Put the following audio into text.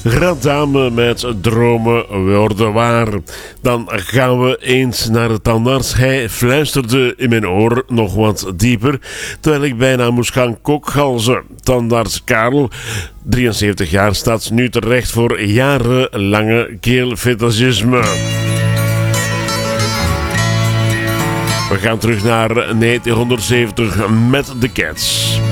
Radame met dromen worden waar. Dan gaan we eens naar de tandarts. Hij fluisterde in mijn oor nog wat dieper, terwijl ik bijna moest gaan kokhalzen. Tandarts Karel, 73 jaar, staat nu terecht voor jarenlange keelfetisjisme. We gaan terug naar 1970 met The Cats.